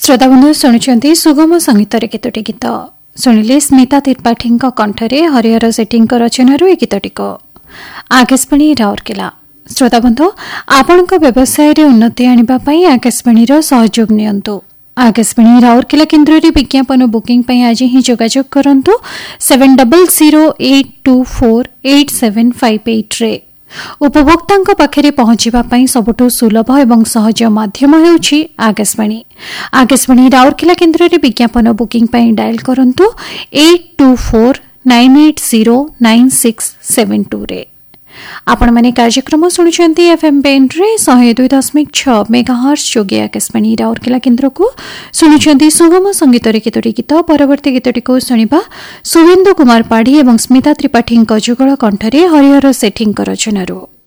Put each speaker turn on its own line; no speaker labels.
श्रोताबंधु शुणुंट सुगम संगीत केतोटी गीत शुणिले स्मिता त्रिपाठी कंठरे हरिहर सेठी रचनार ए गीतटी आकाशवाणी राउरकेला। श्रोताबंधु आपण व्यवसाय उन्नति आने आकाशवाणी सहयोग नियंतु। आकाशवाणी राउरकेला केन्द्र में विज्ञापन बुकिंग आज ही जोगाजोग करंतु 7008248758 रे। उपभोक्ता पाखे पहुंचवा सबुठ सुलभ एवं सहज माध्यम होउछि आकाशवाणी। आकाशवाणी राउरकेला केन्द्र में विज्ञापन बुकिंग डायल करंतु 8249809672 रे। आपण माने कार्यक्रम सुनुचंती एफएम बैंड रे 102.6 मेगाहर्ट्ज जोगे आकाशवाणी राउरकेला केन्द्र को सुनुचंती सुगम संगीत रे केतोटी गीत। परवर्ती गीतटी को सुनिबा सुवेंदु कुमार पाढ़ी एवं स्मिता त्रिपाठी जुगल कंठरे हरिहर सेठी रचनारू।